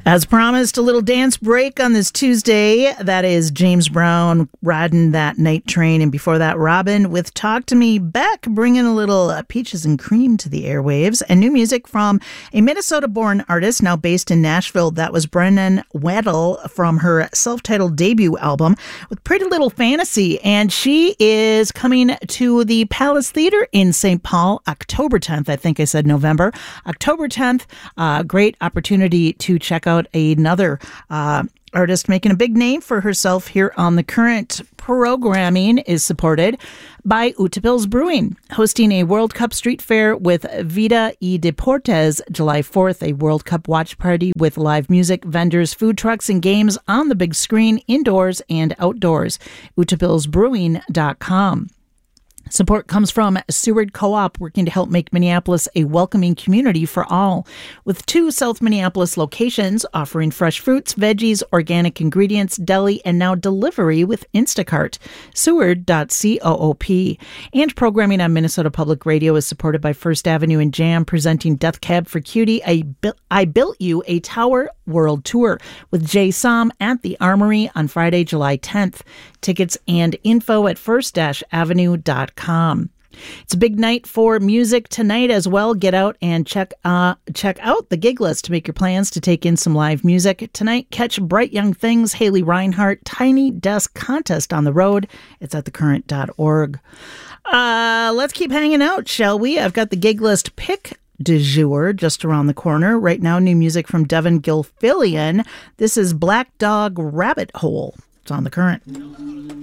As promised, a little dance break on this Tuesday. That is James Brown, Riding That Night Train. And before that, Robin with Talk to Me. Beck bringing a little peaches and cream to the airwaves. And new music from a Minnesota-born artist now based in Nashville. That was Brennan Weddle from her self-titled debut album with Pretty Little Fantasy. And she is coming to the Palace Theater in St. Paul October 10th. I think I said November. October 10th. Great opportunity to check out another artist making a big name for herself here on The Current. Programming is supported by Utepils Brewing, hosting a World Cup street fair with Vida y Deportes July 4th, a World Cup watch party with live music, vendors, food trucks, and games on the big screen, indoors and outdoors. Utepilsbrewing.com. Support comes from Seward Co-op, working to help make Minneapolis a welcoming community for all. With 2 South Minneapolis locations offering fresh fruits, veggies, organic ingredients, deli, and now delivery with Instacart. Seward.coop. And programming on Minnesota Public Radio is supported by First Avenue and Jam, presenting Death Cab for Cutie, I Built You a Tower World Tour with Jay Som at the Armory on Friday, July 10th. Tickets and info at first-avenue.com. It's a big night for music tonight as well. Get out and check out the gig list to make your plans to take in some live music. Tonight, catch Bright Young Things, Haley Reinhart, Tiny Desk Contest on the road. It's at thecurrent.org. Let's keep hanging out, shall we? I've got the gig list pick du jour just around the corner. Right now, new music from Devin Gilfillian. This is Black Dog Rabbit Hole. It's on The Current.